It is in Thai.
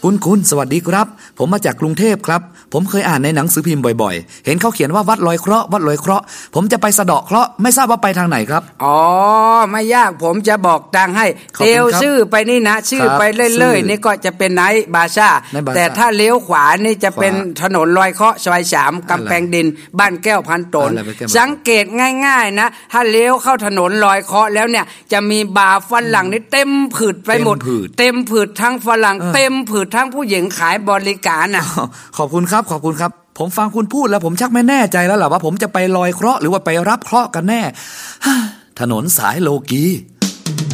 คุณสวัสดีครับผมมาจากกรุงเทพครับผมเคยอ่านในหนังสือพิมพ์บ่อยๆเห็นเขาเขียนว่าวัดลอยเคราะห์วัดลอยเคราะห์ผมจะไปสะเดาะเคราะห์ไม่ทราบว่าไปทางไหนครับอ๋อไม่ยากผมจะบอกทางให้เลี้ยวชื่อไปนี่นะชื่อไปเรื่อยๆนี่ก็จะเป็นไนท์บาซ่าแต่ถ้าเลี้ยวขวานี่จะเป็นถนนลอยเคราะห์ซอย3กำแพงดินบ้านแก้วพันตนสังเกตง่ายๆนะถ้าเลี้ยวเข้าถนนลอยเคราะห์แล้วเนี่ยจะมีบาร์ฝรั่งนี่เต็มผืดไปหมดเต็มผืดทั้งฝรั่งเต็มผืดทั้งผู้หญิงขายบริการน่ะขอบคุณครับผมฟังคุณพูดแล้วผมชักไม่แน่ใจแล้วล่ะว่าผมจะไปลอยเคราะห์หรือว่าไปรับเคราะห์กันแน่ถนนสายโลกี